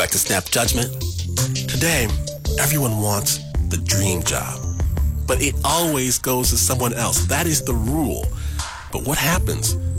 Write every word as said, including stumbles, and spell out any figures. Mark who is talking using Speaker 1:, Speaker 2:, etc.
Speaker 1: back to Snap Judgment. Today, everyone wants the dream job, but it always goes to someone else. That is the rule. But what happens